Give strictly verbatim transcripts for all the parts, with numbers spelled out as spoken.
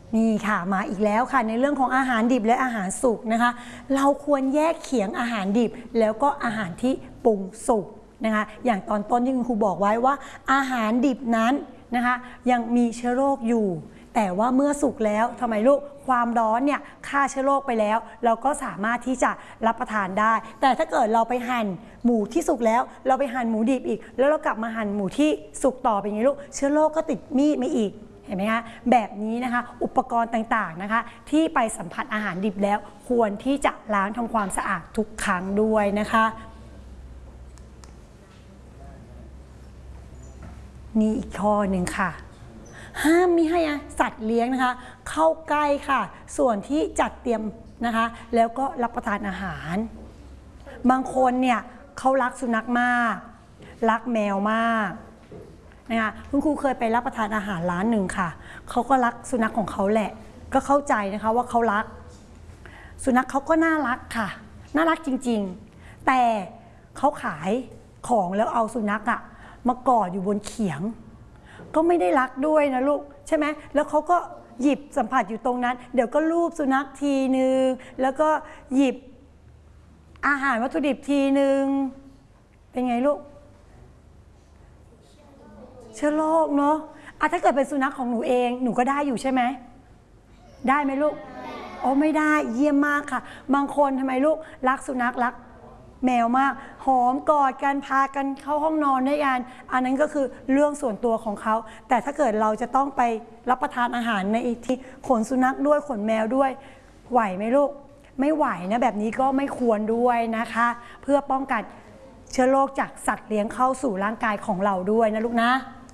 นี่ค่ะมาอีกแล้วค่ะในเรื่องของอาหารดิบและอาหารสุกนะคะเราควรแยกเขียงอาหารดิบแล้วก็อาหารที่ปรุงสุกนะคะอย่างตอนต้นที่คุณครูบอกไว้ว่าอาหารดิบนั้นนะคะยังมีเชื้อโรคอยู่แต่ว่าเมื่อสุกแล้วทำไมลูกความร้อนเนี่ยฆ่าเชื้อโรคไปแล้วเราก็สามารถที่จะรับประทานได้แต่ถ้าเกิดเราไปหั่นหมูที่สุกแล้วเราไปหั่นหมูดิบอีกแล้วเรากลับมาหั่นหมูที่สุกต่อไปอย่างนี้ลูกเชื้อโรคก็ติดมีดมาอีกเห็นไหมคะแบบนี้นะคะอุปกรณ์ต่างๆนะคะที่ไปสัมผัสอาหารดิบแล้วควรที่จะล้างทำความสะอาดทุกครั้งด้วยนะคะนี่อีกข้อหนึ่งค่ะห้ามมิให้สัตว์เลี้ยงนะคะเข้าใกล้ค่ะส่วนที่จัดเตรียมนะคะแล้วก็รับประทานอาหารบางคนเนี่ยเขารักสุนัขมากรักแมวมากนะคะคุณครูเคยไปรับประทานอาหารร้านหนึ่งค่ะเขาก็รักสุนัขของเขาแหละก็เข้าใจนะคะว่าเขารักสุนัขเขาก็น่ารักค่ะน่ารักจริงๆแต่เขาขายของแล้วเอาสุนัขอะมากอดอยู่บนเขียงก็ไม่ได้รักด้วยนะลูกใช่ไหมแล้วเขาก็หยิบสัมผัสอยู่ตรงนั้นเดี๋ยวก็ลูบสุนัขทีนึงแล้วก็หยิบอาหารวัตถุดิบทีนึงเป็นไงลูกเชื้อโรคเนาะอะถ้าเกิดเป็นสุนัขของหนูเองหนูก็ได้อยู่ใช่ไหมได้ไหมลูกโอ้ไม่ได้เยี่ยมมากค่ะบางคนทำไมลูกรักสุนัขรักแมวมากหอมกอดกันพากันเข้าห้องนอนด้วยกันอันนั้นก็คือเรื่องส่วนตัวของเขาแต่ถ้าเกิดเราจะต้องไปรับประทานอาหารในที่ขนสุนัขด้วยขนแมวด้วยไหวไหมลูกไม่ไหวนะแบบนี้ก็ไม่ควรด้วยนะคะเพื่อป้องกันเชื้อโรคจากสัตว์เลี้ยงเข้าสู่ร่างกายของเราด้วยนะลูกนะ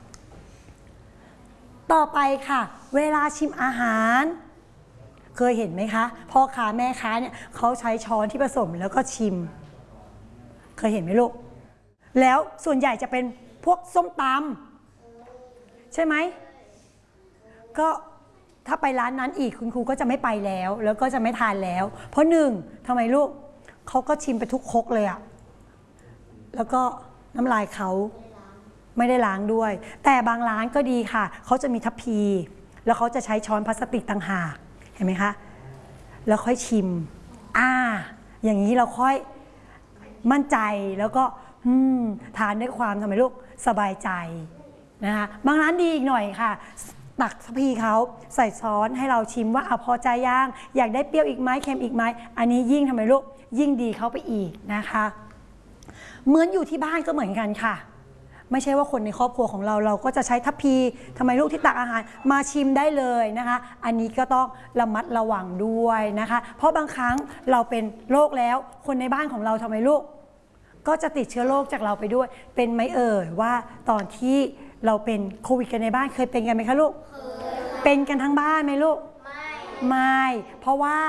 ต่อไปค่ะเวลาชิมอาหารเคยเห็นไหมคะพ่อค้าแม่ค้าเนี่ยเขาใช้ช้อนที่ผสมแล้วก็ชิมเคยเห็นไหมลูกแล้วส่วนใหญ่จะเป็นพวกส้มตำใช่ไหมก็ถ้าไปร้านนั้นอีกคุณครูก็จะไม่ไปแล้วแล้วก็จะไม่ทานแล้วเพราะหนึ่งทำไมลูกเขาก็ชิมไปทุกครกเลยอะแล้วก็น้ำลายเขาไม่ได้ล้างด้วยแต่บางร้านก็ดีค่ะเขาจะมีทัพพีแล้วเขาจะใช้ช้อนพลาสติกต่างหากเห็นไหมคะแล้วค่อยชิมอ่าอย่างนี้เราค่อยมั่นใจแล้วก็ทานด้วยความทำไมลูกสบายใจนะคะบางร้านดีอีกหน่อยค่ะตักทัพพีเขาใส่ช้อนให้เราชิมว่าเอาพอใจย่างอยากได้เปรี้ยวอีกไหมเค็มอีกไหมอันนี้ยิ่งทำไมลูกยิ่งดีเข้าไปอีกนะคะเหมือนอยู่ที่บ้านก็เหมือนกันค่ะไม่ใช่ว่าคนในครอบครัวของเราเราก็จะใช้ทัพพีทำไมลูกที่ตักอาหารมาชิมได้เลยนะคะอันนี้ก็ต้องระมัดระวังด้วยนะคะเพราะบางครั้งเราเป็นโรคแล้วคนในบ้านของเราทำไมลูกก็จะติดเชื้อโรคจากเราไปด้วยเป็นไหมเอ่ยว่าตอนที่เราเป็นโควิดกันในบ้านเคยเป็นกันไหมคะลูกเป็นกันทั้งบ้านไหมลูกไม่ไม่เพราะว่า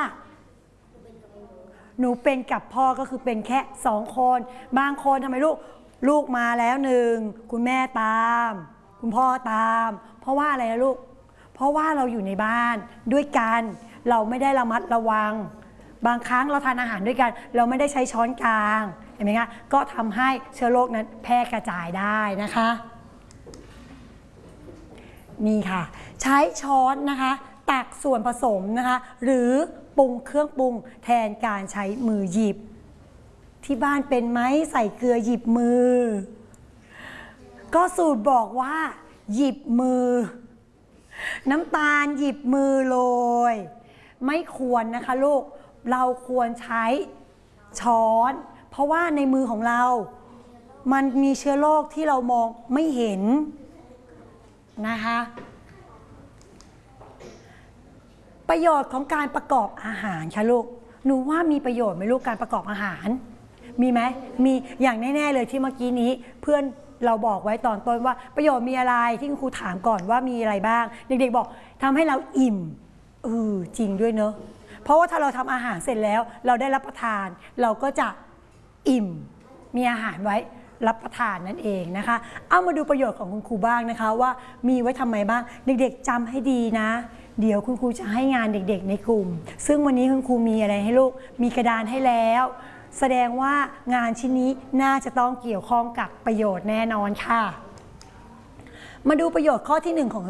หนูเป็นกับพ่อก็คือเป็นแค่สองคนบางคนทำไมลูกลูกมาแล้วหนึ่งคุณแม่ตามคุณพ่อตามเพราะว่าอะไรนะลูกเพราะว่าเราอยู่ในบ้านด้วยกันเราไม่ได้ระมัดระวังบางครั้งเราทานอาหารด้วยกันเราไม่ได้ใช้ช้อนกลางเห็นไหมคะก็ทำให้เชื้อโรคนั้นแพร่กระจายได้นะคะนี่ค่ะใช้ช้อนนะคะตักส่วนผสมนะคะหรือปรุงเครื่องปรุงแทนการใช้มือหยิบที่บ้านเป็นไหมใส่เกลือหยิบมือก็สูตรบอกว่าหยิบมือน้ำตาลหยิบมือโรยไม่ควรนะคะลูกเราควรใช้ช้อนเพราะว่าในมือของเรามันมีเชื้อโรคที่เรามองไม่เห็นนะคะประโยชน์ของการประกอบอาหารค่ะลูกหนูว่ามีประโยชน์ไหมลูกการประกอบอาหารมีไหมมีอย่างแน่ๆเลยที่เมื่อกี้นี้เพื่อนเราบอกไว้ตอนต้นว่าประโยชน์มีอะไรที่คุณครูถามก่อนว่ามีอะไรบ้างเด็กๆบอกทำให้เราอิ่มเออจริงด้วยเนอะเพราะว่าถ้าเราทำอาหารเสร็จแล้วเราได้รับประทานเราก็จะอิ่มมีอาหารไว้รับประทานนั่นเองนะคะเอามาดูประโยชน์ของคุณครูบ้างนะคะว่ามีไว้ทำไมบ้างเด็กๆจำให้ดีนะเดี๋ยวคุณครูจะให้งานเด็กๆในกลุ่มซึ่งวันนี้คุณครูมีอะไรให้ลูกมีกระดานให้แล้วแสดงว่างานชิ้นนี้น่าจะต้องเกี่ยวข้องกับประโยชน์แน่นอนค่ะมาดูประโยชน์ข้อที่หนึ่งของ